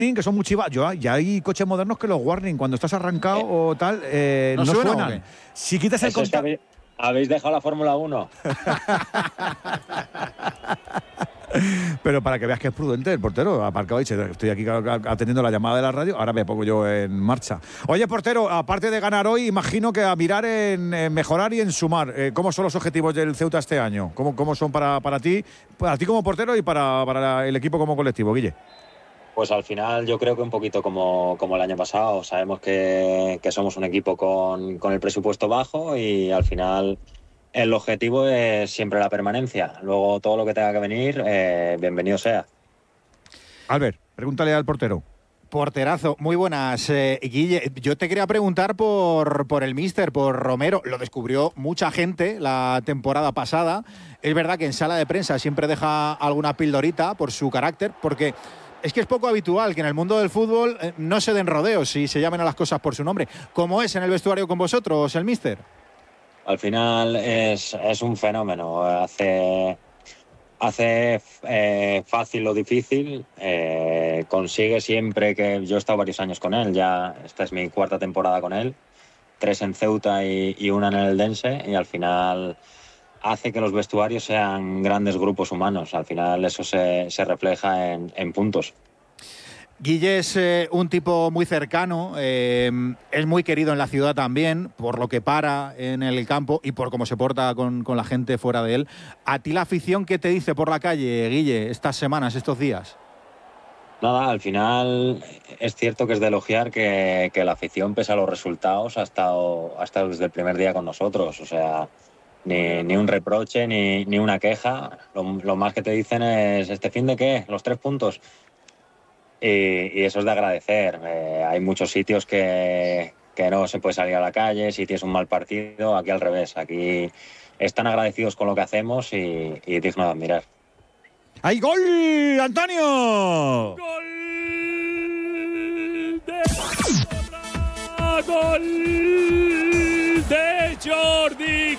que son muy chivas. Ya hay coches modernos que los warning, cuando estás arrancado o tal, no suenan. Si quitas el contacto... ¿Habéis dejado la Fórmula 1? Pero para que veas que es prudente el portero, aparcado y dice, estoy aquí atendiendo la llamada de la radio, ahora me pongo yo en marcha. Oye, portero, aparte de ganar hoy, imagino que a mirar en mejorar y en sumar. ¿Cómo son los objetivos del Ceuta este año? ¿Cómo son para ti como portero y para el equipo como colectivo, Guille? Pues al final yo creo que un poquito como el año pasado. Sabemos que somos un equipo con el presupuesto bajo y al final el objetivo es siempre la permanencia. Luego todo lo que tenga que venir, bienvenido sea. Albert, pregúntale al portero. Porterazo, muy buenas, Guille. Yo te quería preguntar por el míster, por Romero. Lo descubrió mucha gente la temporada pasada. Es verdad que en sala de prensa siempre deja alguna pildorita por su carácter, porque es que es poco habitual que en el mundo del fútbol no se den rodeos y se llamen a las cosas por su nombre. ¿Cómo es en el vestuario con vosotros, el míster? Al final es un fenómeno. Hace fácil lo difícil. Consigue siempre que... Yo he estado varios años con él. Ya esta es mi 4ª temporada con él. 3 en Ceuta y 1 en el Eldense. Y al final hace que los vestuarios sean grandes grupos humanos. Al final eso se refleja en puntos. Guille es un tipo muy cercano, es muy querido en la ciudad también, por lo que para en el campo y por cómo se porta con la gente fuera de él. ¿A ti la afición qué te dice por la calle, Guille, estas semanas, estos días? Nada, al final es cierto que es de elogiar que la afición, pese a los resultados, ha estado desde el primer día con nosotros. O sea, ni un reproche, ni una queja. Lo más que te dicen es, ¿este fin de qué? ¿Los 3 puntos? Y eso es de agradecer. Hay muchos sitios que no se puede salir a la calle si tienes un mal partido. Aquí al revés. Aquí están agradecidos con lo que hacemos y digno de admirar. ¡Hay gol, Antonio! ¡Gol de ¡Gol de Jordi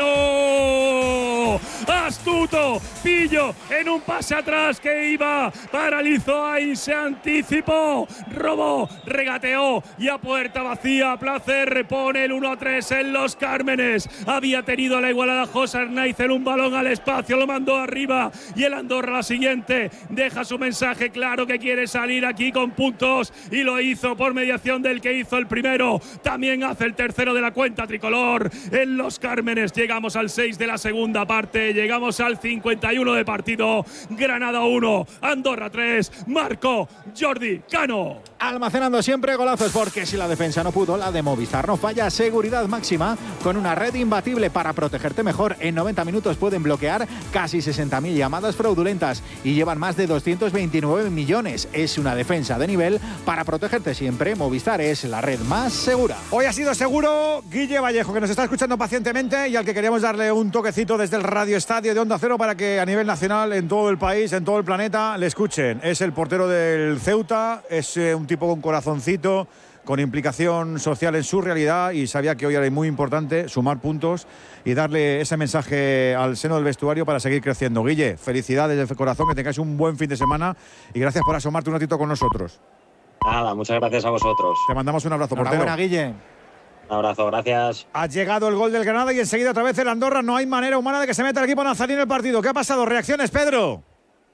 Cano! Astuto, pillo en un pase atrás que iba, paralizó ahí, se anticipó, robó, regateó y a puerta vacía Placer pone el 1-3 en Los Cármenes. Había tenido la igualada José Arnaiz, un balón al espacio, lo mandó arriba y el Andorra la siguiente deja su mensaje claro que quiere salir aquí con puntos y lo hizo por mediación del que hizo el primero. También hace el tercero de la cuenta tricolor en Los Cármenes. Llegamos al 6 de la segunda parte, llegamos al 51 de partido. Granada 1, Andorra 3, marcó Jordi Cano. Almacenando siempre golazos, porque si la defensa no pudo, la de Movistar no falla. Seguridad máxima con una red imbatible para protegerte mejor. En 90 minutos pueden bloquear casi 60.000 llamadas fraudulentas y llevan más de 229 millones. Es una defensa de nivel para protegerte siempre. Movistar es la red más segura. Hoy ha sido seguro Guille Vallejo, que nos está escuchando pacientemente y al que queríamos darle un toquecito desde el Radio Estadio de Onda Cero para que a nivel nacional, en todo el país, en todo el planeta, le escuchen. Es el portero del Ceuta, es un tipo con corazoncito, con implicación social en su realidad y sabía que hoy era muy importante sumar puntos y darle ese mensaje al seno del vestuario para seguir creciendo. Guille, felicidades desde el corazón, que tengáis un buen fin de semana y gracias por asomarte un ratito con nosotros. Nada, muchas gracias a vosotros. Te mandamos un abrazo, portero. Enhorabuena, Guille. Un abrazo, gracias. Ha llegado el gol del Granada y enseguida otra vez el Andorra. No hay manera humana de que se meta el equipo nazarí en el partido. ¿Qué ha pasado? ¿Reacciones, Pedro?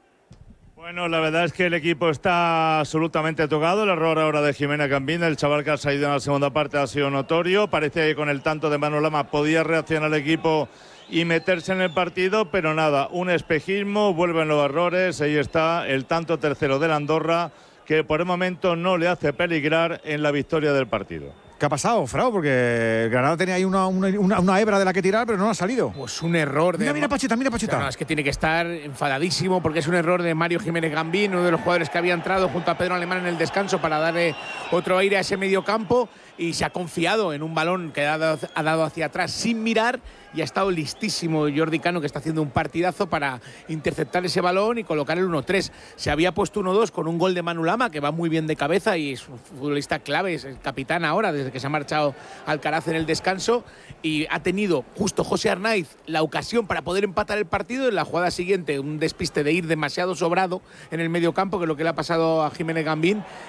Bueno, la verdad es que el equipo está absolutamente tocado. El error ahora de Jimena Cambina, el chaval que ha salido en la segunda parte, ha sido notorio. Parece que con el tanto de Manu Lama podía reaccionar el equipo y meterse en el partido, pero nada, un espejismo, vuelven los errores. Ahí está el tanto tercero del Andorra, que por el momento no le hace peligrar en la victoria del partido. ¿Qué ha pasado, Frau? Porque el Granada tenía ahí una hebra de la que tirar, pero no ha salido. Pues un error de... Mira Pacheta. O sea, no, es que tiene que estar enfadadísimo porque es un error de Mario Jiménez Gambín, uno de los jugadores que había entrado junto a Pedro Alemán en el descanso para darle otro aire a ese medio campo, y se ha confiado en un balón que ha dado hacia atrás sin mirar, y ha estado listísimo Jordi Cano, que está haciendo un partidazo para interceptar ese balón y colocar el 1-3. Se había puesto 1-2 con un gol de Manu Lama, que va muy bien de cabeza y es un futbolista clave, es el capitán ahora desde desde que se ha marchado Alcaraz en el descanso, y ha tenido justo José Arnaiz la ocasión para poder empatar el partido. En la jugada siguiente, un despiste de ir demasiado sobrado en el medio campo, que es lo que le ha pasado a Jiménez Gambín,